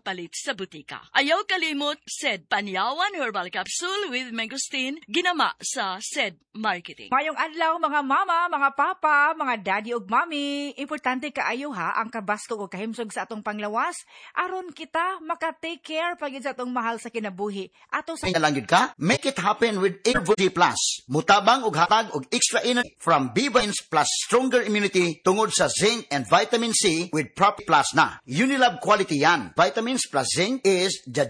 palit sa butika. Ayaw kalimot, SED Panyawan Herbal Capsule with Mangosteen, ginama sa SED Marketing. Mayong adlaw mga mama, mga papa, mga daddy ug mami, importante kaayo ha ang kabasko o kahimsog sa atong panglawas aron kita maka-take care pagid sa atong mahal sa kinabuhi. Ato sa Langgid ka, make it happen with Airvo D+. Mutabang ug hatag og extra energy from B-Vitamins plus stronger immunity tungod sa zinc and vitamin C with Prop Plus na. Unilab quality yan. Vitamins plus zinc is the